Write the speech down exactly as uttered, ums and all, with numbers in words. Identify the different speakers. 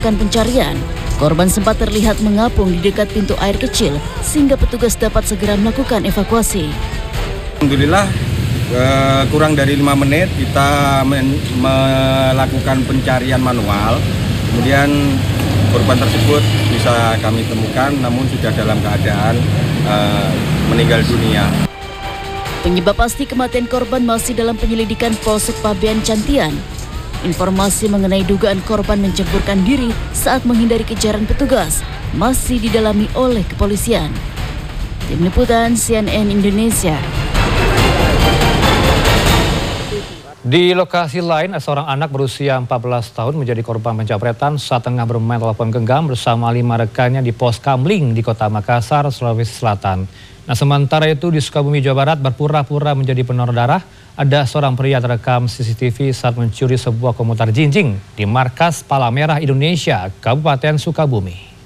Speaker 1: pencarian. Korban sempat terlihat mengapung di dekat pintu air kecil sehingga petugas dapat segera melakukan evakuasi.
Speaker 2: Alhamdulillah eh, kurang dari lima menit kita men melakukan pencarian manual. Kemudian korban tersebut bisa kami temukan namun sudah dalam keadaan eh, meninggal dunia.
Speaker 1: Penyebab pasti kematian korban masih dalam penyelidikan Polsek Pabean Cantian. Informasi mengenai dugaan korban menceburkan diri saat menghindari kejaran petugas masih didalami oleh kepolisian. Tim Liputan C N N Indonesia.
Speaker 3: Di lokasi lain, seorang anak berusia empat belas tahun menjadi korban penjamretan saat tengah bermain telepon genggam bersama lima rekannya di pos Kamling di Kota Makassar, Sulawesi Selatan. Nah, sementara itu di Sukabumi, Jawa Barat berpura-pura menjadi pendonor darah. Ada seorang pria terekam C C T V saat mencuri sebuah komuter jinjing di markas Palang Merah Indonesia, Kabupaten Sukabumi.